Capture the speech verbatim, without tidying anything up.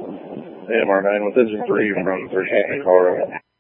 M R nine with engine three from Third County, Colorado.